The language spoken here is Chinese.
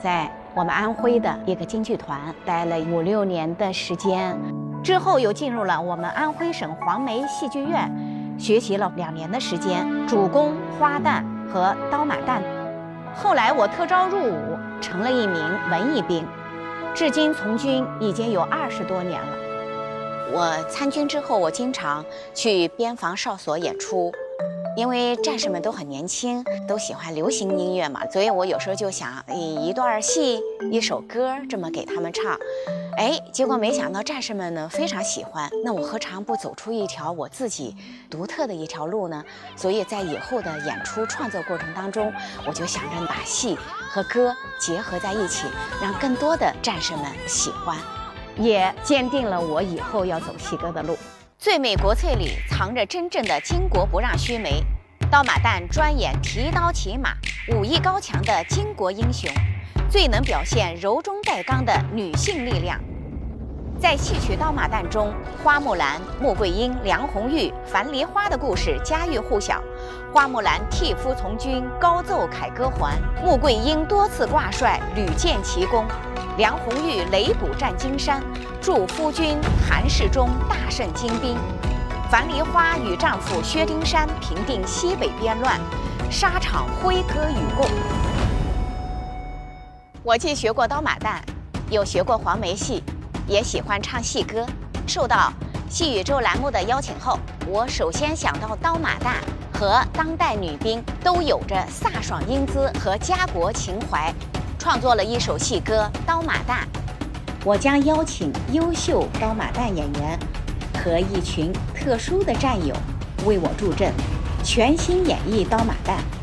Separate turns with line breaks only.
在我们安徽的一个京剧团待了5、6年的时间，之后又进入了我们安徽省黄梅戏剧院，学习了2年的时间，主攻花旦和刀马旦。后来我特招入伍，成了一名文艺兵，至今从军已经有20多年了。我参军之后，我经常去边防哨所演出，因为战士们都很年轻，都喜欢流行音乐嘛，所以我有时候就想一段戏、一首歌这么给他们唱。结果没想到战士们呢非常喜欢，那我何尝不走出一条我自己独特的一条路呢？所以在以后的演出创作过程当中，我就想着把戏和歌结合在一起，让更多的战士们喜欢，也坚定了我以后要走戏歌的路。最美国粹里藏着真正的巾帼不让须眉，刀马旦专演提刀骑马、武艺高强的巾帼英雄，最能表现柔中带刚的女性力量。在戏曲刀马旦中，花木兰、穆桂英、梁红玉、樊梨花的故事家喻户晓。花木兰替夫从军，高奏凯歌还；穆桂英多次挂帅，屡建奇功；梁红玉雷捕战金山，助夫君韩世忠大胜金兵；樊梨花与丈夫薛丁山平定西北边乱，沙场挥歌与共。我既学过刀马旦，又学过黄梅戏，也喜欢唱戏歌。受到戏宇宙栏目的邀请后，我首先想到刀马旦和当代女兵都有着飒爽英姿和家国情怀，创作了一首戏歌《刀马旦》。我将邀请优秀刀马旦演员和一群特殊的战友为我助阵，全新演绎刀马旦。